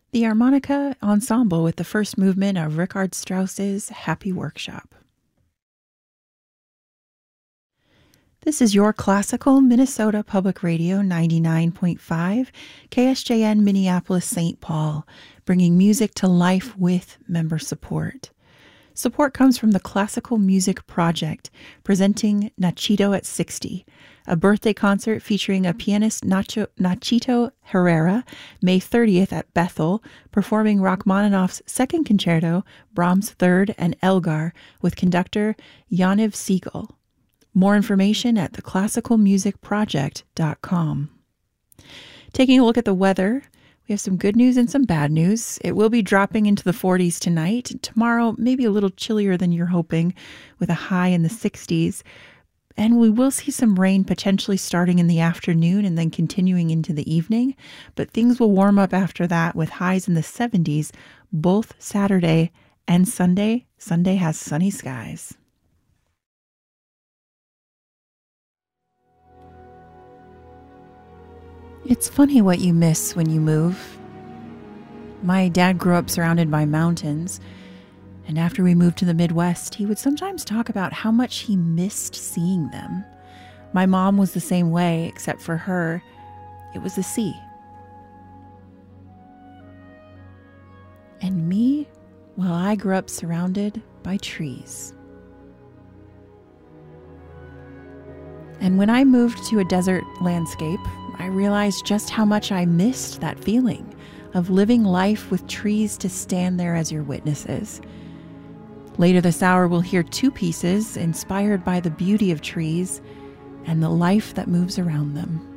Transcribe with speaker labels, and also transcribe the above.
Speaker 1: The Harmonica Ensemble with the first movement of Richard Strauss's Happy Workshop. This is your classical Minnesota Public Radio 99.5, KSJN Minneapolis St. Paul, bringing music to life with member support. Support comes from the Classical Music Project, presenting Nachito at 60, a birthday concert featuring a pianist Nachito Herrera, May 30th at Bethel, performing Rachmaninoff's Second Concerto, Brahms' Third, and Elgar with conductor Yaniv Siegel. More information at theclassicalmusicproject.com. Taking a look at the weather, we have some good news and some bad news. It will be dropping into the 40s tonight. Tomorrow, maybe a little chillier than you're hoping, with a high in the 60s. And we will see some rain potentially starting in the afternoon and then continuing into the evening. But things will warm up after that with highs in the 70s, both Saturday and Sunday. Sunday has sunny skies. It's funny what you miss when you move. My dad grew up surrounded by mountains, and after we moved to the Midwest, he would sometimes talk about how much he missed seeing them. My mom was the same way, except for her, it was the sea. And me, well, I grew up surrounded by trees. And when I moved to a desert landscape, I realized just how much I missed that feeling of living life with trees to stand there as your witnesses. Later this hour, we'll hear two pieces inspired by the beauty of trees and the life that moves around them.